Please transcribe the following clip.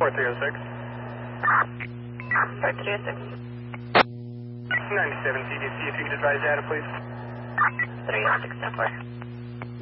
4306. 4306. 97 CDC, if you could advise data, please. 306 10-4.